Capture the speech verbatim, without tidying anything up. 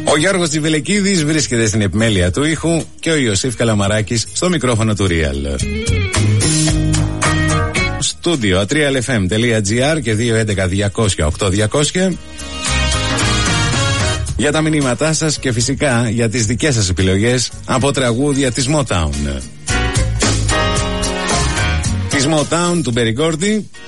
Ο Γιώργος Τζιβελεκίδης βρίσκεται στην επιμέλεια του ήχου και ο Ιωσήφ Καλαμαράκης στο μικρόφωνο του Real. Στούντιο τρία ελ εφ εμ τελεία τζι άρ και δύο έντεκα διακόσια οκτώ διακόσια για τα μηνύματά σας και φυσικά για τις δικές σας επιλογές από τραγούδια της Motown. Της Motown του Berry Gordy,